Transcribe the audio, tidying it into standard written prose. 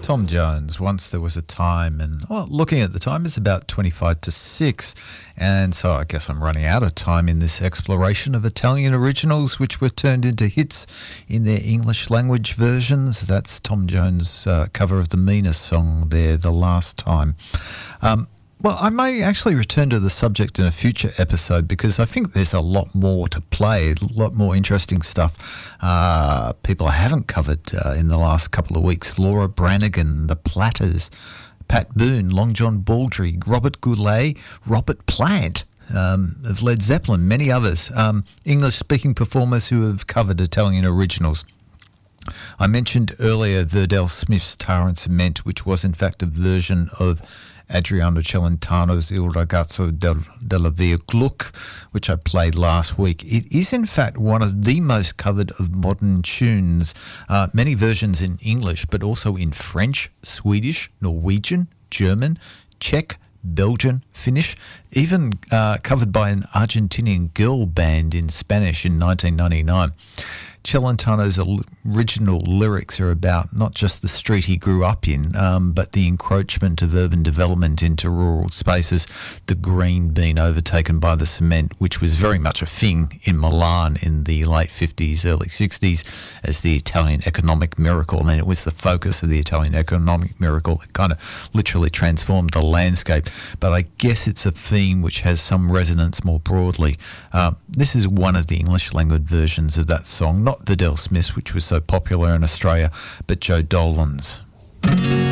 Tom Jones, Once There Was a Time, and looking at the time, it's about 25 to 6, and so I guess I'm running out of time in this exploration of Italian originals which were turned into hits in their English language versions. That's Tom Jones' cover of the Meanest song there, The Last Time. Well, I may actually return to the subject in a future episode because I think there's a lot more to play, a lot more interesting stuff people I haven't covered in the last couple of weeks. Laura Branigan, The Platters, Pat Boone, Long John Baldry, Robert Goulet, Robert Plant of Led Zeppelin, many others, English-speaking performers who have covered Italian originals. I mentioned earlier Verdell Smith's Tar and Cement, which was in fact a version of Adriano Celentano's Il Ragazzo della Via Gluck, which I played last week. It is in fact one of the most covered of modern tunes, many versions in English, but also in French, Swedish, Norwegian, German, Czech, Belgian, Finnish, even covered by an Argentinian girl band in Spanish in 1999. Celentano's original lyrics are about not just the street he grew up in, but the encroachment of urban development into rural spaces, the green being overtaken by the cement, which was very much a thing in Milan in the late 50s, early 60s as the Italian economic miracle. I mean, it was the focus of the Italian economic miracle. It kind of literally transformed the landscape. But I guess it's a theme which has some resonance more broadly. This is one of the English language versions of that song, not Verdell Smith's, which was so popular in Australia, but Joe Dolan's.